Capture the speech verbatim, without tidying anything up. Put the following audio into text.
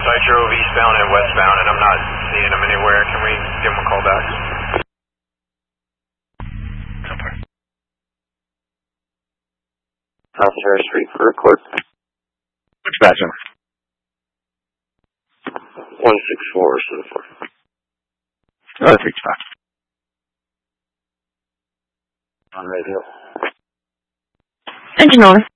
So I drove eastbound and westbound, and I'm not seeing them anywhere. Can we give them a call back? South Harris Street for report. Which badge number? one six four seven four. Oh, that's H five. On radio. Engine on.